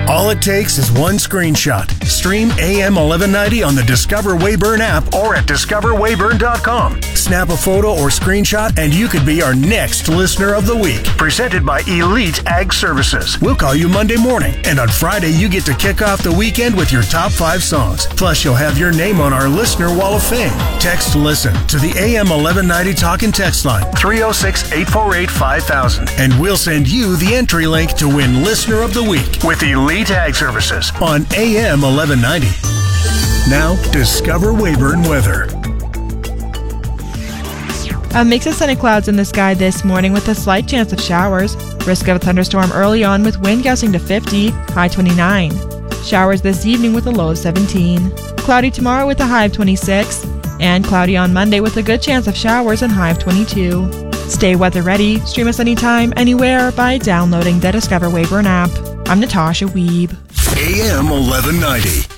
All it takes is one screenshot. Stream AM 1190 on the Discover Weyburn app or at discoverweyburn.com. Snap a photo or screenshot and you could be our next Listener of the Week. Presented by Elite Ag Services. We'll call you Monday morning, and on Friday you get to kick off the weekend with your top 5 songs. Plus you'll have your name on our Listener Wall of Fame. Text LISTEN to the AM 1190 talk and text line 306-848-5000, and we'll send you the entry link to win Listener of the Week with Elite Ag Services on AM 1190. Now, Discover Weyburn weather. A mix of sunny clouds in the sky this morning with a slight chance of showers. Risk of a thunderstorm early on with wind gusting to 50, high 29. Showers this evening with a low of 17. Cloudy tomorrow with a high of 26. And cloudy on Monday with a good chance of showers and high of 22. Stay weather ready. Stream us anytime, anywhere by downloading the Discover Weyburn app. I'm Natasha Wiebe. AM 1190.